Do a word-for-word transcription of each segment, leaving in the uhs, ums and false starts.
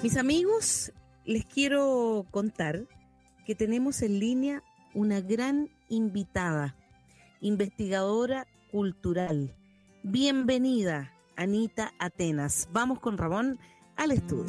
Mis amigos, les quiero contar que tenemos en línea una gran invitada, investigadora cultural. Bienvenida, Anita Atenas. Vamos con Ramón al estudio.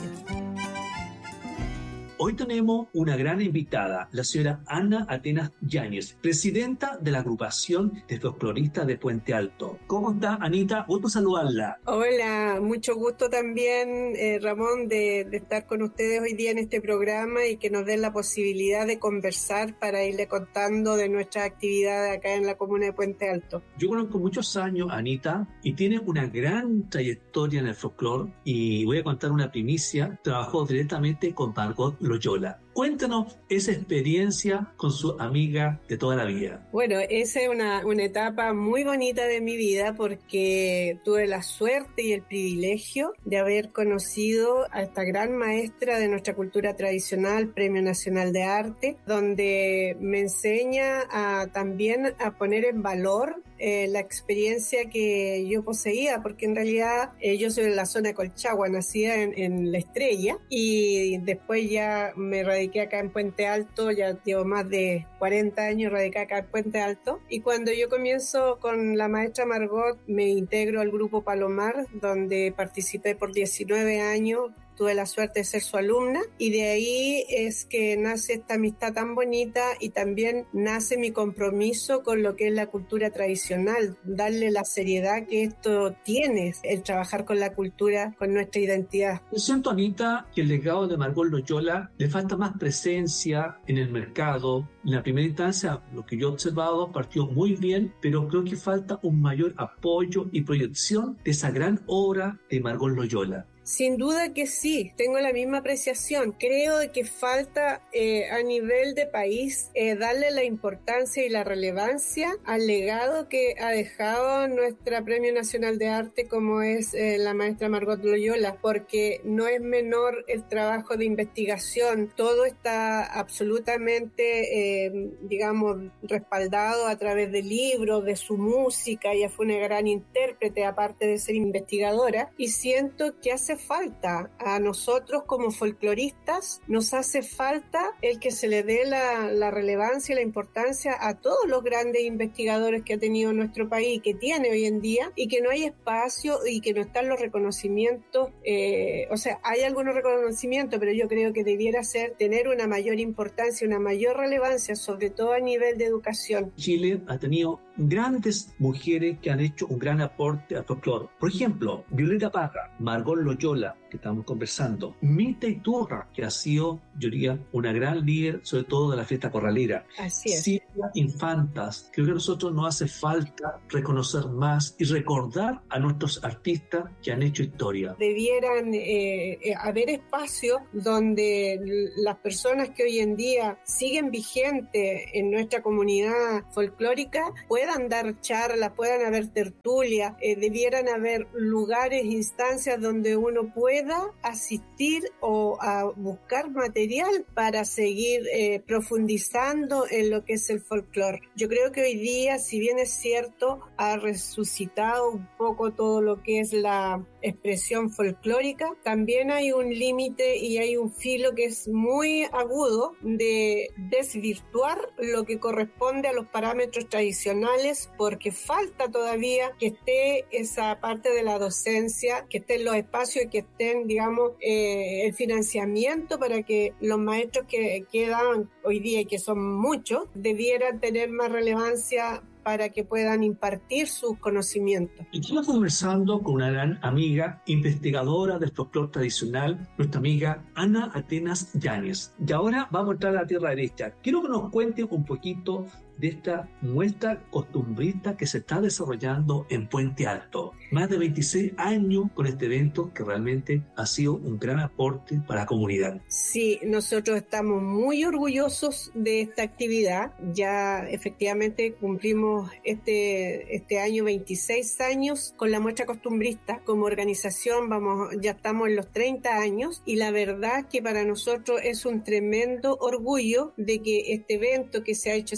Hoy tenemos una gran invitada, la señora Ana Atenas Yáñez, presidenta de la agrupación de folcloristas de Puente Alto. ¿Cómo está, Anita? Gusto saludarla. Hola, mucho gusto también, eh, Ramón, de, de estar con ustedes hoy día en este programa y que nos den la posibilidad de conversar para irle contando de nuestras actividades acá en la comuna de Puente Alto. Yo conozco muchos años a Anita y tiene una gran trayectoria en el folclore, y voy a contar una primicia. Trabajó directamente con Margot Loyola. Cuéntanos esa experiencia con su amiga de toda la vida. Bueno, esa es una, una etapa muy bonita de mi vida porque tuve la suerte y el privilegio de haber conocido a esta gran maestra de nuestra cultura tradicional, Premio Nacional de Arte, donde me enseña a, también a poner en valor eh, la experiencia que yo poseía, porque en realidad eh, yo soy de la zona de Colchagua, nacida en, en La Estrella, y después ya me radiqué acá en Puente Alto, ya llevo más de cuarenta años radicada acá en Puente Alto, y cuando yo comienzo con la maestra Margot me integro al grupo Palomar, donde participé por diecinueve años. Tuve la suerte de ser su alumna y de ahí es que nace esta amistad tan bonita y también nace mi compromiso con lo que es la cultura tradicional, darle la seriedad que esto tiene, el trabajar con la cultura, con nuestra identidad. Yo siento, Anita, que el legado de Margot Loyola le falta más presencia en el mercado. En la primera instancia, lo que yo he observado partió muy bien, pero creo que falta un mayor apoyo y proyección de esa gran obra de Margot Loyola. Sin duda que sí, tengo la misma apreciación. Creo que falta eh, a nivel de país eh, darle la importancia y la relevancia al legado que ha dejado nuestra Premio Nacional de Arte como es eh, la maestra Margot Loyola, porque no es menor el trabajo de investigación. Todo está absolutamente, eh, digamos, respaldado a través de libros, de su música. Ella fue una gran intérprete, aparte de ser investigadora, y siento que hace falta a nosotros como folcloristas, nos hace falta el que se le dé la, la relevancia y la importancia a todos los grandes investigadores que ha tenido nuestro país, que tiene hoy en día, y que no hay espacio y que no están los reconocimientos, eh, o sea, hay algunos reconocimientos, pero yo creo que debiera ser tener una mayor importancia, una mayor relevancia, sobre todo a nivel de educación. Chile ha tenido grandes mujeres que han hecho un gran aporte al folclore. Por ejemplo, Violeta Parra, Margot Loyola, que estamos conversando, Mita Iturra, que ha sido, yo diría, una gran líder, sobre todo de la fiesta corralera. Así es. Silvia Infantas. Creo que a nosotros nos hace falta reconocer más y recordar a nuestros artistas que han hecho historia. Debieran eh, eh, haber espacios donde las personas que hoy en día siguen vigentes en nuestra comunidad folclórica puedan dar charlas, puedan haber tertulias, eh, debieran haber lugares, instancias donde uno pueda asistir o a buscar material para seguir eh, profundizando en lo que es el folclore. Yo creo que hoy día, si bien es cierto, ha resucitado un poco todo lo que es la expresión folclórica, también hay un límite y hay un filo que es muy agudo de desvirtuar lo que corresponde a los parámetros tradicionales, porque falta todavía que esté esa parte de la docencia, que estén los espacios y que estén, digamos, eh, el financiamiento para que los maestros que quedan hoy día y que son muchos, debieran tener más relevancia para que puedan impartir sus conocimientos. Estamos conversando con una gran amiga, investigadora del folclore tradicional, nuestra amiga Ana Atenas Yáñez. Y ahora vamos a entrar a la tierra derecha. Quiero que nos cuente un poquito de esta muestra costumbrista que se está desarrollando en Puente Alto. Más de veintiséis años con este evento que realmente ha sido un gran aporte para la comunidad. Sí, nosotros estamos muy orgullosos de esta actividad. Ya efectivamente cumplimos este, este año veintiséis años con la muestra costumbrista. Como organización vamos, ya estamos en los treinta años y la verdad que para nosotros es un tremendo orgullo de que este evento que se ha hecho siempre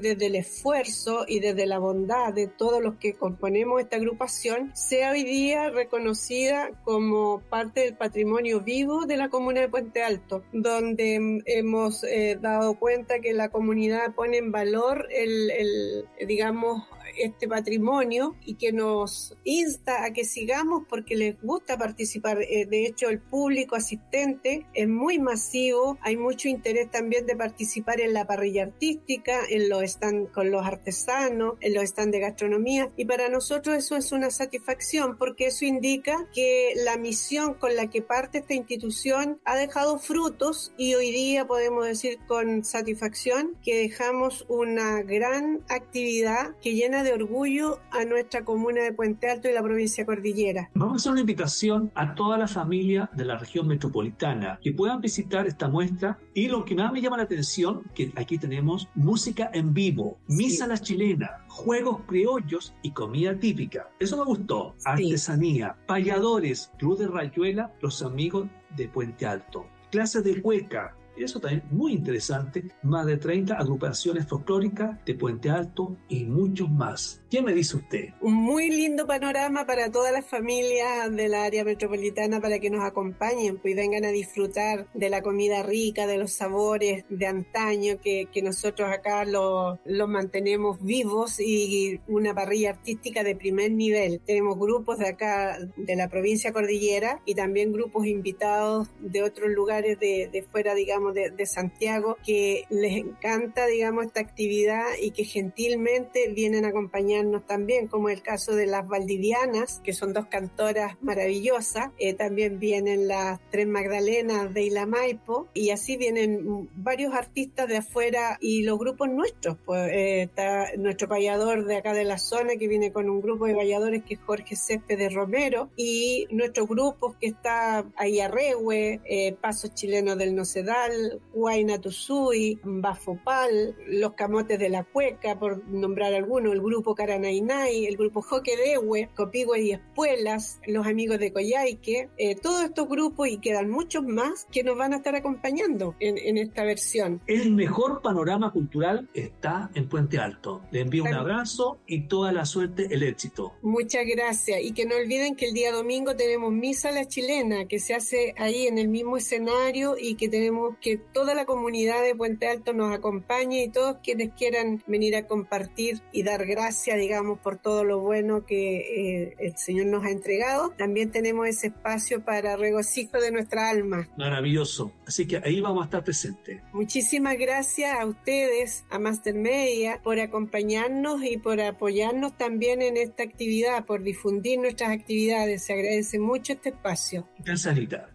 desde el esfuerzo y desde la bondad de todos los que componemos esta agrupación, sea hoy día reconocida como parte del patrimonio vivo de la comuna de Puente Alto, donde hemos eh, dado cuenta que la comunidad pone en valor el, el digamos, este patrimonio y que nos insta a que sigamos porque les gusta participar. Eh, de hecho, el público asistente es muy masivo, hay mucho interés también de participar en la parrilla artística, en los stand con los artesanos, en los stands de gastronomía, y para nosotros eso es una satisfacción porque eso indica que la misión con la que parte esta institución ha dejado frutos y hoy día podemos decir con satisfacción que dejamos una gran actividad que llena de orgullo a nuestra comuna de Puente Alto y la provincia Cordillera. Vamos a hacer una invitación a toda la familia de la región metropolitana que puedan visitar esta muestra, y lo que más me llama la atención que aquí tenemos música en vivo, misa a la chilena, juegos criollos y comida típica. Eso me gustó. Sí. Artesanía, payadores, Club de Rayuela, los amigos de Puente Alto, clases de cueca. Y eso también muy interesante, más de treinta agrupaciones folclóricas de Puente Alto y muchos más. ¿Qué me dice usted? Un muy lindo panorama para todas las familias del área metropolitana para que nos acompañen pues, y vengan a disfrutar de la comida rica, de los sabores de antaño que, que nosotros acá los lo mantenemos vivos, y una parrilla artística de primer nivel. Tenemos grupos de acá de la provincia Cordillera y también grupos invitados de otros lugares de, de fuera, digamos, De, de Santiago, que les encanta, digamos, esta actividad y que gentilmente vienen a acompañarnos también, como el caso de las Valdivianas, que son dos cantoras maravillosas. Eh, también vienen las Tres Magdalenas de Isla Maipo, y así vienen varios artistas de afuera y los grupos nuestros. Pues, eh, está nuestro payador de acá de la zona, que viene con un grupo de payadores que es Jorge Céspedes Romero, y nuestros grupos que está Ayarrehue, eh, Pasos Chilenos del Nocedal, Huayna Tuzui, Bafopal, los Camotes de la Cueca, por nombrar algunos, el grupo Caranainay, el grupo Joquedehue, Copihue y Espuelas, los amigos de Coyhaique, eh, todos estos grupos, y quedan muchos más que nos van a estar acompañando en, en esta versión. El mejor panorama cultural está en Puente Alto. Le envío un abrazo y toda la suerte, el éxito. Muchas gracias, y que no olviden que el día domingo tenemos Misa a la Chilena, que se hace ahí en el mismo escenario, y que tenemos que toda la comunidad de Puente Alto nos acompañe, y todos quienes quieran venir a compartir y dar gracias, digamos, por todo lo bueno que eh, el Señor nos ha entregado. También tenemos ese espacio para regocijo de nuestra alma. Maravilloso. Así que ahí vamos a estar presentes. Muchísimas gracias a ustedes, a Master Media, por acompañarnos y por apoyarnos también en esta actividad, por difundir nuestras actividades. Se agradece mucho este espacio. Gracias, Anita.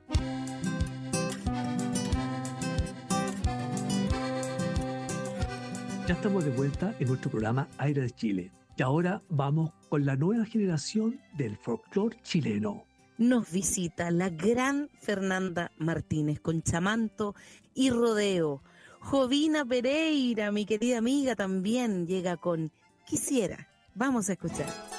Ya estamos de vuelta en nuestro programa Aire de Chile. Y ahora vamos con la nueva generación del folclore chileno. Nos visita la gran Fernanda Martínez con chamanto y rodeo. Jovina Pereira, mi querida amiga, también llega con Quisiera. Vamos a escuchar.